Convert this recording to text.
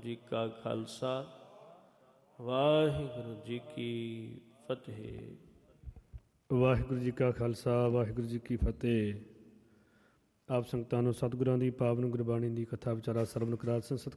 ਜੀ ਕਾ ਖਾਲਸਾ ਵਾਹਿਗੁਰੂ ਜੀ ਕੀ ਫਤਿਹ। ਵਾਹਿਗੁਰੂ ਜੀ ਕਾ ਖਾਲਸਾ ਵਾਹਿਗੁਰੂ ਜੀ ਕੀ ਫਤਿਹ। ਆਪ ਸੰਗਤਾਂ ਨੂੰ ਸਤਿਗੁਰਾਂ ਦੀ ਪਾਵਨ ਗੁਰਬਾਣੀ ਦੀ ਕਥਾ ਵਿਚਾਰਾ ਸਰਵਣ ਕਰਾ ਸੰਸਤ